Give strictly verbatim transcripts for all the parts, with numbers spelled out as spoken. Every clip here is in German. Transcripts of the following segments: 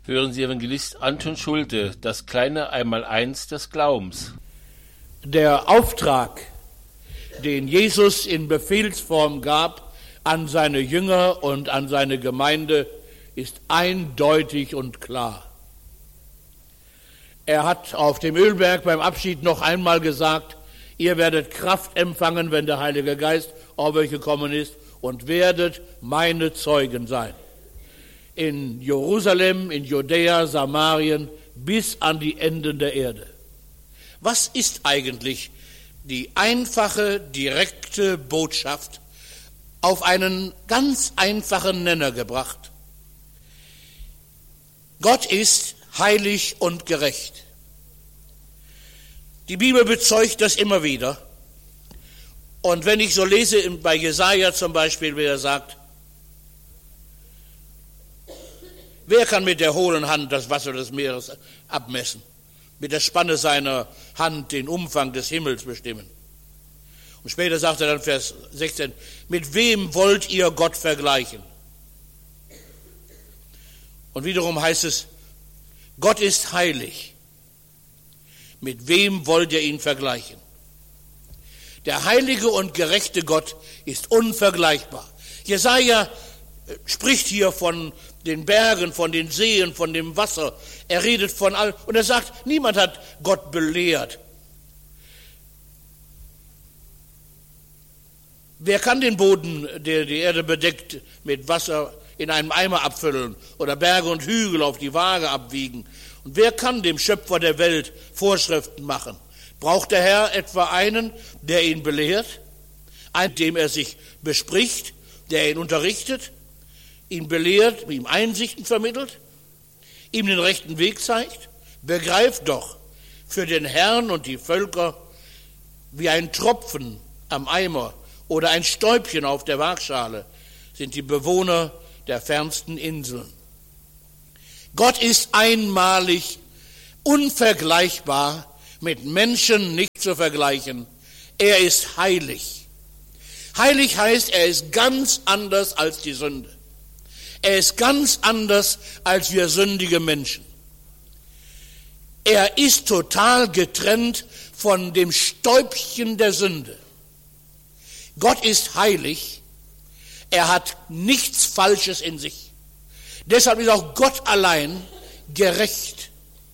Hören Sie Evangelist Anton Schulte, das kleine Einmaleins des Glaubens. Der Auftrag, den Jesus in Befehlsform gab an seine Jünger und an seine Gemeinde, ist eindeutig und klar. Er hat auf dem Ölberg beim Abschied noch einmal gesagt, ihr werdet Kraft empfangen, wenn der Heilige Geist auf euch gekommen ist, und werdet meine Zeugen sein. In Jerusalem, in Judäa, Samarien, bis an die Enden der Erde. Was ist eigentlich die einfache, direkte Botschaft auf einen ganz einfachen Nenner gebracht? Gott ist heilig und gerecht. Die Bibel bezeugt das immer wieder. Und wenn ich so lese bei Jesaja zum Beispiel, wie er sagt, wer kann mit der hohlen Hand das Wasser des Meeres abmessen? Mit der Spanne seiner Hand den Umfang des Himmels bestimmen? Und später sagt er dann, Vers sechzehn, mit wem wollt ihr Gott vergleichen? Und wiederum heißt es, Gott ist heilig. Mit wem wollt ihr ihn vergleichen? Der heilige und gerechte Gott ist unvergleichbar. Jesaja spricht hier von den Bergen, von den Seen, von dem Wasser. Er redet von all, und er sagt, niemand hat Gott belehrt. Wer kann den Boden, der die Erde bedeckt, mit Wasser in einem Eimer abfüllen oder Berge und Hügel auf die Waage abwiegen? Und wer kann dem Schöpfer der Welt Vorschriften machen? Braucht der Herr etwa einen, der ihn belehrt, einen, dem er sich bespricht, der ihn unterrichtet, ihn belehrt, ihm Einsichten vermittelt, ihm den rechten Weg zeigt? Begreift doch, für den Herrn und die Völker wie ein Tropfen am Eimer oder ein Stäubchen auf der Waagschale sind die Bewohner der fernsten Inseln. Gott ist einmalig, unvergleichbar, mit Menschen nicht zu vergleichen. Er ist heilig. Heilig heißt, er ist ganz anders als die Sünde. Er ist ganz anders als wir sündige Menschen. Er ist total getrennt von dem Stäubchen der Sünde. Gott ist heilig. Er hat nichts Falsches in sich. Deshalb ist auch Gott allein gerecht.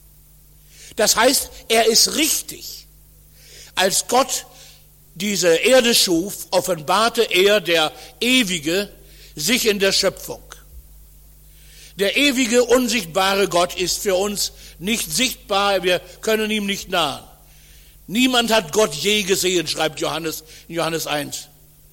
Das heißt, er ist richtig. Als Gott diese Erde schuf, offenbarte er, der Ewige, sich in der Schöpfung. Der ewige, unsichtbare Gott ist für uns nicht sichtbar, wir können ihm nicht nahen. Niemand hat Gott je gesehen, schreibt Johannes in Johannes eins.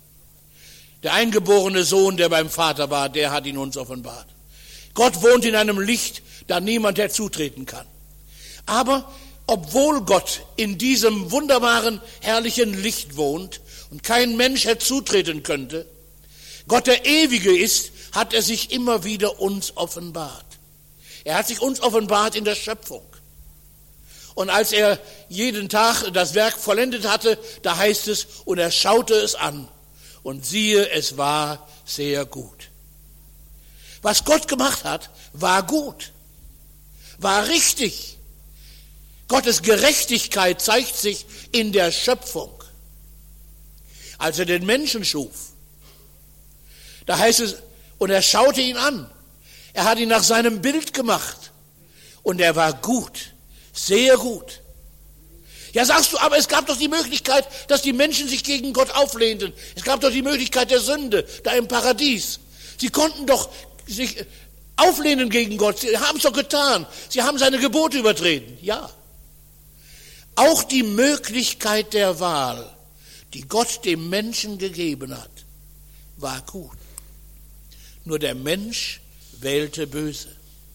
Der eingeborene Sohn, der beim Vater war, der hat ihn uns offenbart. Gott wohnt in einem Licht, da niemand herzutreten kann. Aber obwohl Gott in diesem wunderbaren, herrlichen Licht wohnt und kein Mensch herzutreten könnte, Gott der Ewige ist, hat er sich immer wieder uns offenbart. Er hat sich uns offenbart in der Schöpfung. Und als er jeden Tag das Werk vollendet hatte, da heißt es, und er schaute es an, und siehe, es war sehr gut. Was Gott gemacht hat, war gut, war richtig. Gottes Gerechtigkeit zeigt sich in der Schöpfung. Als er den Menschen schuf, da heißt es, und er schaute ihn an. Er hat ihn nach seinem Bild gemacht. Und er war gut, sehr gut. Ja, sagst du, aber es gab doch die Möglichkeit, dass die Menschen sich gegen Gott auflehnten. Es gab doch die Möglichkeit der Sünde, da im Paradies. Sie konnten doch sich auflehnen gegen Gott. Sie haben es doch getan. Sie haben seine Gebote übertreten. Ja. Auch die Möglichkeit der Wahl, die Gott dem Menschen gegeben hat, war gut. Nur der Mensch wählte böse.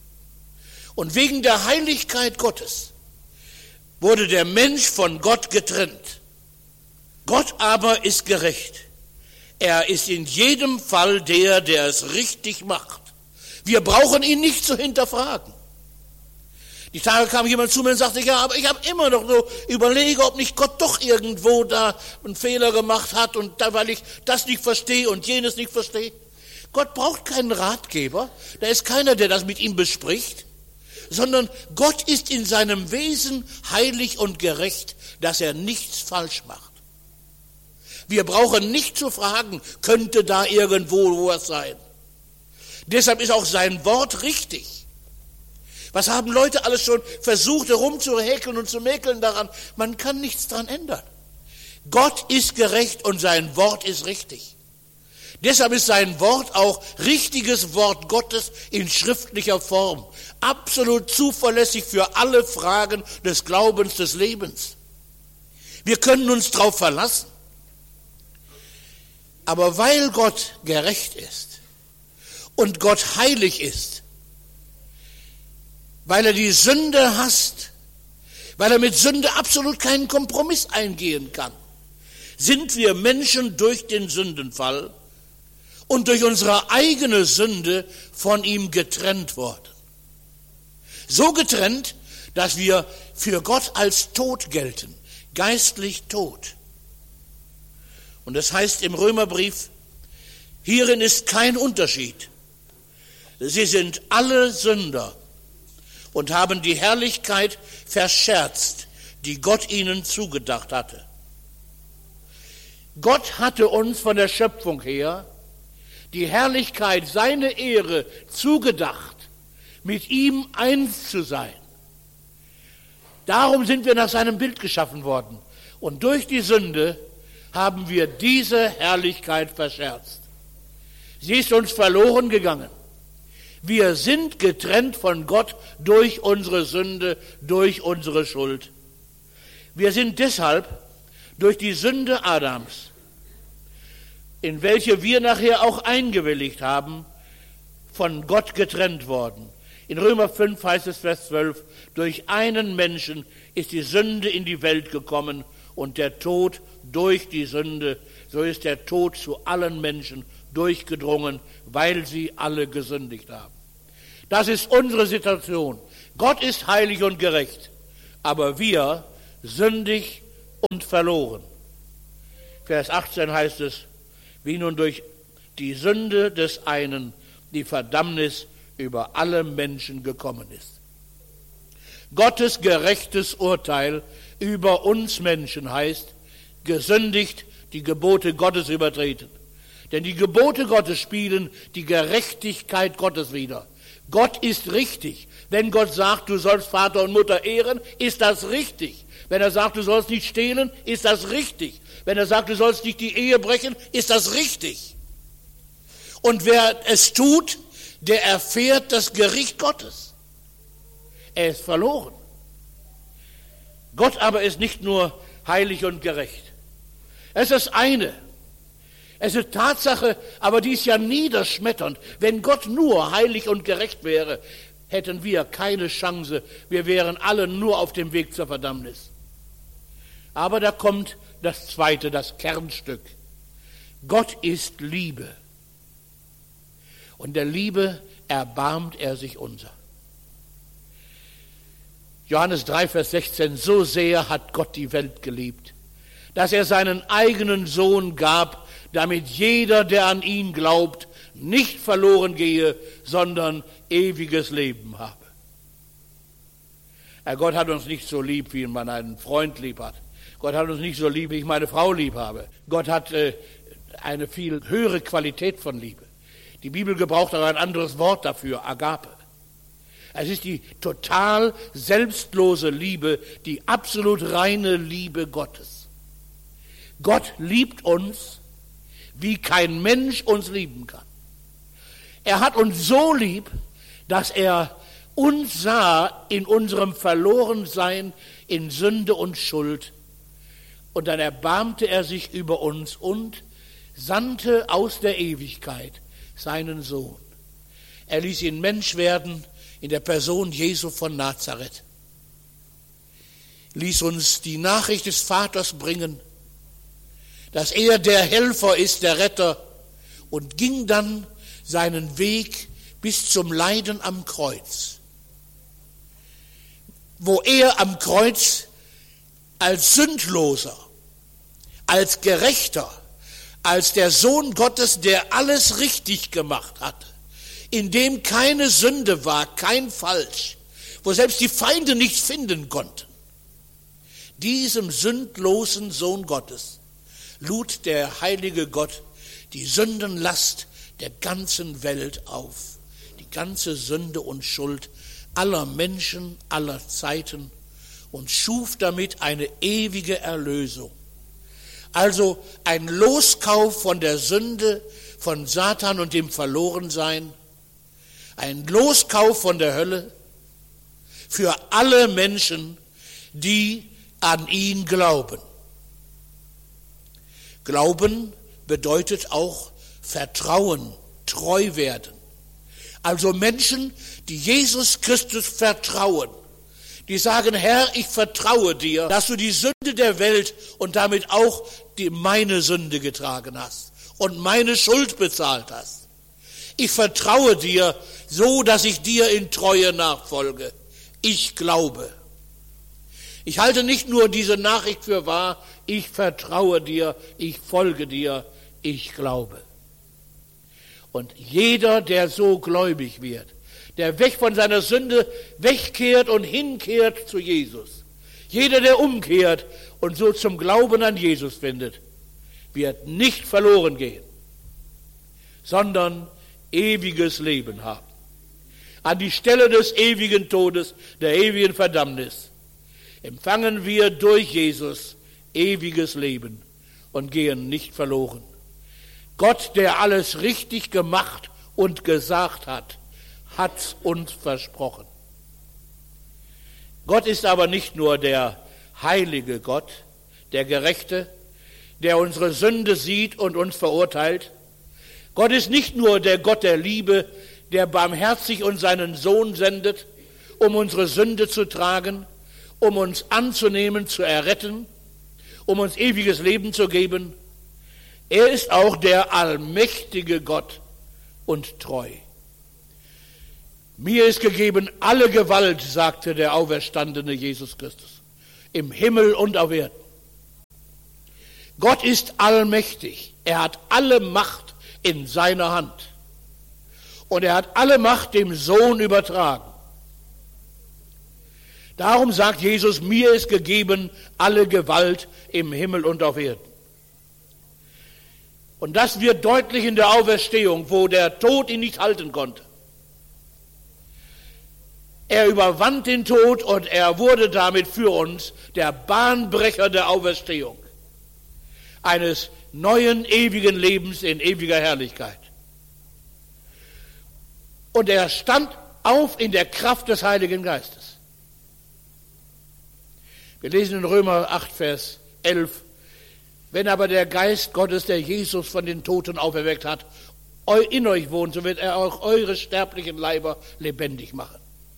Und wegen der Heiligkeit Gottes wurde der Mensch von Gott getrennt. Gott aber ist gerecht. Er ist in jedem Fall der, der es richtig macht. Wir brauchen ihn nicht zu hinterfragen. Die Tage kam jemand zu mir und sagte, ja, aber ich habe immer noch so überlege, ob nicht Gott doch irgendwo da einen Fehler gemacht hat und da, weil ich das nicht verstehe und jenes nicht verstehe. Gott braucht keinen Ratgeber. Da ist keiner, der das mit ihm bespricht. sondern Gott ist in seinem Wesen heilig und gerecht, dass er nichts falsch macht. Wir brauchen nicht zu fragen, könnte da irgendwo was sein. Deshalb ist auch sein Wort richtig. Was haben Leute alles schon versucht, herumzuhäkeln und zu mäkeln daran? Man kann nichts daran ändern. Gott ist gerecht und sein Wort ist richtig. Deshalb ist sein Wort auch richtiges Wort Gottes in schriftlicher Form. Absolut zuverlässig für alle Fragen des Glaubens, des Lebens. Wir können uns darauf verlassen. Aber weil Gott gerecht ist und Gott heilig ist, weil er die Sünde hasst, weil er mit Sünde absolut keinen Kompromiss eingehen kann, sind wir Menschen durch den Sündenfall und durch unsere eigene Sünde von ihm getrennt worden. So getrennt, dass wir für Gott als tot gelten, geistlich tot. Und das heißt im Römerbrief, hierin ist kein Unterschied. Sie sind alle Sünder und haben die Herrlichkeit verscherzt, die Gott ihnen zugedacht hatte. Gott hatte uns von der Schöpfung her die Herrlichkeit, seine Ehre zugedacht, mit ihm eins zu sein. Darum sind wir nach seinem Bild geschaffen worden. Und durch die Sünde haben wir diese Herrlichkeit verscherzt. Sie ist uns verloren gegangen. Wir sind getrennt von Gott durch unsere Sünde, durch unsere Schuld. Wir sind deshalb durch die Sünde Adams, in welche wir nachher auch eingewilligt haben, von Gott getrennt worden. In Römer fünf heißt es, Vers zwölf, durch einen Menschen ist die Sünde in die Welt gekommen und der Tod durch die Sünde, so ist der Tod zu allen Menschen durchgedrungen, weil sie alle gesündigt haben. Das ist unsere Situation. Gott ist heilig und gerecht, aber wir sündig und verloren. Vers achtzehn heißt es, wie nun durch die Sünde des einen die Verdammnis über alle Menschen gekommen ist. Gottes gerechtes Urteil über uns Menschen heißt, gesündigt, die Gebote Gottes übertreten. Denn die Gebote Gottes spiegeln die Gerechtigkeit Gottes wider. Gott ist richtig. Wenn Gott sagt, du sollst Vater und Mutter ehren, ist das richtig. Wenn er sagt, du sollst nicht stehlen, ist das richtig. Wenn er sagt, du sollst nicht die Ehe brechen, ist das richtig. Und wer es tut, der erfährt das Gericht Gottes. Er ist verloren. Gott aber ist nicht nur heilig und gerecht. Es ist das eine. Es ist Tatsache, aber die ist ja niederschmetternd. Wenn Gott nur heilig und gerecht wäre, hätten wir keine Chance. Wir wären alle nur auf dem Weg zur Verdammnis. Aber da kommt das Zweite, das Kernstück. Gott ist Liebe. Und der Liebe erbarmt er sich unser. Johannes drei, Vers sechzehn, so sehr hat Gott die Welt geliebt, dass er seinen eigenen Sohn gab, damit jeder, der an ihn glaubt, nicht verloren gehe, sondern ewiges Leben habe. Ja, Gott hat uns nicht so lieb, wie man einen Freund lieb hat. Gott hat uns nicht so lieb, wie ich meine Frau lieb habe. Gott hat äh, eine viel höhere Qualität von Liebe. Die Bibel gebraucht aber ein anderes Wort dafür, Agape. Es ist die total selbstlose Liebe, die absolut reine Liebe Gottes. Gott liebt uns, wie kein Mensch uns lieben kann. Er hat uns so lieb, dass er uns sah in unserem Verlorensein, in Sünde und Schuld. Und dann erbarmte er sich über uns und sandte aus der Ewigkeit seinen Sohn. Er ließ ihn Mensch werden in der Person Jesu von Nazareth. Ließ uns die Nachricht des Vaters bringen, dass er der Helfer ist, der Retter, und ging dann seinen Weg bis zum Leiden am Kreuz, wo er am Kreuz als Sündloser, als Gerechter, als der Sohn Gottes, der alles richtig gemacht hatte, in dem keine Sünde war, kein Falsch, wo selbst die Feinde nichts finden konnten. Diesem sündlosen Sohn Gottes lud der heilige Gott die Sündenlast der ganzen Welt auf, die ganze Sünde und Schuld aller Menschen, aller Zeiten und schuf damit eine ewige Erlösung. Also ein Loskauf von der Sünde, von Satan und dem Verlorensein, ein Loskauf von der Hölle für alle Menschen, die an ihn glauben. Glauben bedeutet auch Vertrauen, treu werden. Also Menschen, die Jesus Christus vertrauen, die sagen, Herr, ich vertraue dir, dass du die Sünde der Welt und damit auch die meine Sünde getragen hast und meine Schuld bezahlt hast. Ich vertraue dir, so dass ich dir in Treue nachfolge. Ich glaube. Ich halte nicht nur diese Nachricht für wahr, ich vertraue dir, ich folge dir, ich glaube. Und jeder, der so gläubig wird, der weg von seiner Sünde wegkehrt und hinkehrt zu Jesus, jeder, der umkehrt und so zum Glauben an Jesus findet, wird nicht verloren gehen, sondern ewiges Leben haben. An die Stelle des ewigen Todes, der ewigen Verdammnis, empfangen wir durch Jesus ewiges Leben und gehen nicht verloren. Gott, der alles richtig gemacht und gesagt hat, hat's uns versprochen. Gott ist aber nicht nur der heilige Gott, der Gerechte, der unsere Sünde sieht und uns verurteilt. Gott ist nicht nur der Gott der Liebe, der barmherzig uns seinen Sohn sendet, um unsere Sünde zu tragen, um uns anzunehmen, zu erretten, um uns ewiges Leben zu geben. Er ist auch der allmächtige Gott und treu. Mir ist gegeben alle Gewalt, sagte der auferstandene Jesus Christus, im Himmel und auf Erden. Gott ist allmächtig. Er hat alle Macht in seiner Hand. Und er hat alle Macht dem Sohn übertragen. Darum sagt Jesus, mir ist gegeben alle Gewalt im Himmel und auf Erden. Und das wird deutlich in der Auferstehung, wo der Tod ihn nicht halten konnte. Er überwand den Tod und er wurde damit für uns der Bahnbrecher der Auferstehung, eines neuen, ewigen Lebens in ewiger Herrlichkeit. Und er stand auf in der Kraft des Heiligen Geistes. Wir lesen in Römer acht, Vers elf, wenn aber der Geist Gottes, der Jesus von den Toten auferweckt hat, in euch wohnt, so wird er auch eure sterblichen Leiber lebendig machen.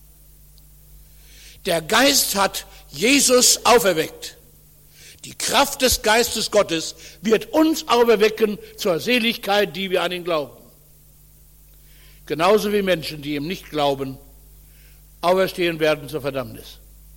Der Geist hat Jesus auferweckt. Die Kraft des Geistes Gottes wird uns auferwecken zur Seligkeit, die wir an ihn glauben. Genauso wie Menschen, die ihm nicht glauben, auferstehen werden zur Verdammnis.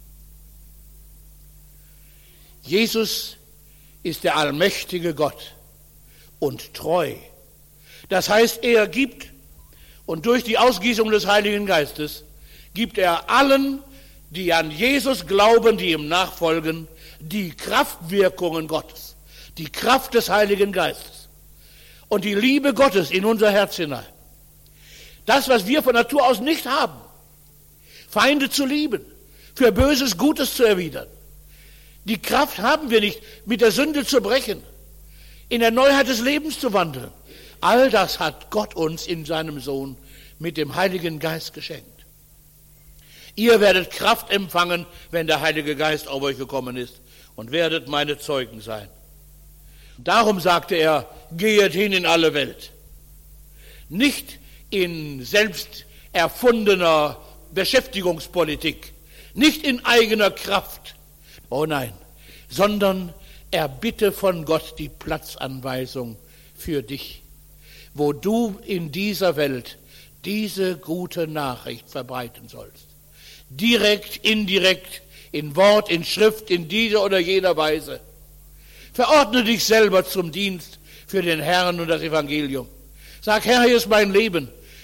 Jesus ist der allmächtige Gott und treu. Das heißt, er gibt, und durch die Ausgießung des Heiligen Geistes gibt er allen, die an Jesus glauben, die ihm nachfolgen, die Kraftwirkungen Gottes, die Kraft des Heiligen Geistes und die Liebe Gottes in unser Herz hinein. Das, was wir von Natur aus nicht haben, Feinde zu lieben, für Böses Gutes zu erwidern. Die Kraft haben wir nicht, mit der Sünde zu brechen, in der Neuheit des Lebens zu wandeln. All das hat Gott uns in seinem Sohn mit dem Heiligen Geist geschenkt. Ihr werdet Kraft empfangen, wenn der Heilige Geist auf euch gekommen ist, und werdet meine Zeugen sein. Darum sagte er, gehet hin in alle Welt. Nicht in selbst erfundener Beschäftigungspolitik, nicht in eigener Kraft, oh nein, sondern erbitte von Gott die Platzanweisung für dich, wo du in dieser Welt diese gute Nachricht verbreiten sollst. Direkt, indirekt, in Wort, in Schrift, in dieser oder jener Weise. Verordne dich selber zum Dienst für den Herrn und das Evangelium. Sag, Herr, hier ist mein Leben.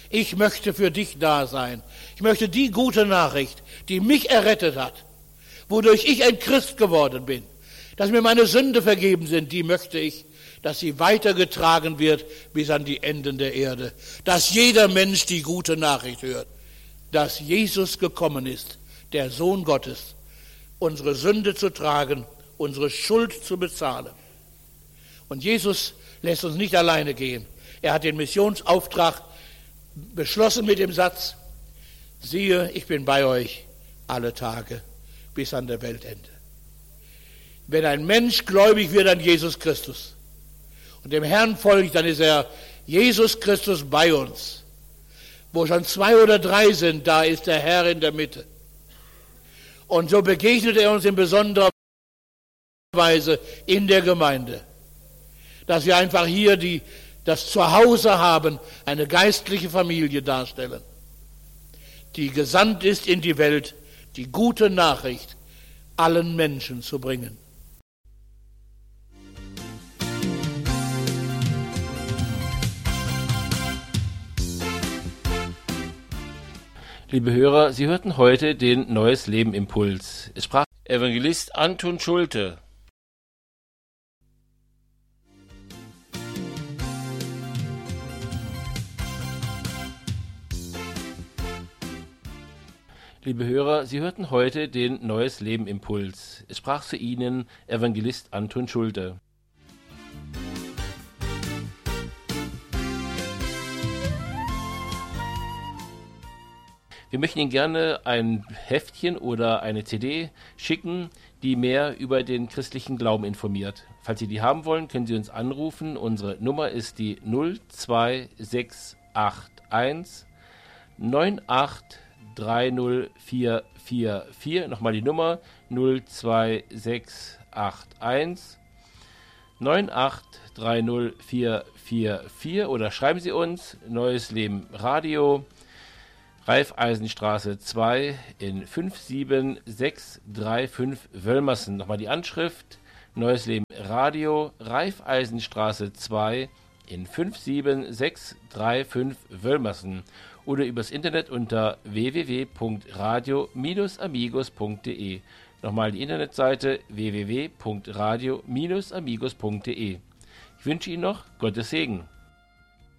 Ich möchte für dich da sein. Ich möchte die gute Nachricht, die mich errettet hat, wodurch ich ein Christ geworden bin, dass mir meine Sünde vergeben sind, die möchte ich, dass sie weitergetragen wird bis an die Enden der Erde. Dass jeder Mensch die gute Nachricht hört, dass Jesus gekommen ist, der Sohn Gottes, unsere Sünde zu tragen, unsere Schuld zu bezahlen. Und Jesus lässt uns nicht alleine gehen. Er hat den Missionsauftrag beschlossen mit dem Satz, siehe, ich bin bei euch alle Tage bis an der Weltende. Wenn ein Mensch gläubig wird an Jesus Christus und dem Herrn folgt, dann ist er Jesus Christus bei uns. Wo schon zwei oder drei sind, da ist der Herr in der Mitte. Und so begegnet er uns in besonderer Weise in der Gemeinde, dass wir einfach hier die, das Zuhause haben, eine geistliche Familie darstellen, die gesandt ist in die Welt, die gute Nachricht allen Menschen zu bringen. Liebe Hörer, Sie hörten heute den Neues Leben Impuls. Es sprach Evangelist Anton Schulte. Liebe Hörer, Sie hörten heute den Neues Leben Impuls. Es sprach zu Ihnen Evangelist Anton Schulte. Wir möchten Ihnen gerne ein Heftchen oder eine C D schicken, die mehr über den christlichen Glauben informiert. Falls Sie die haben wollen, können Sie uns anrufen. Unsere Nummer ist die null zwei sechs acht eins neun acht drei null vier vier vier. Nochmal die Nummer null zwei sechs acht eins neun acht drei null vier vier vier oder schreiben Sie uns Neues Leben Radio, Raiffeisenstraße zwei in fünf sieben sechs drei fünf Wölmersen. Nochmal die Anschrift, Neues Leben Radio, Raiffeisenstraße zwei in fünf sieben sechs drei fünf Wölmersen. Oder übers Internet unter w w w punkt radio Bindestrich amigos punkt d e. Nochmal die Internetseite w w w punkt radio Bindestrich amigos punkt d e. Ich wünsche Ihnen noch Gottes Segen.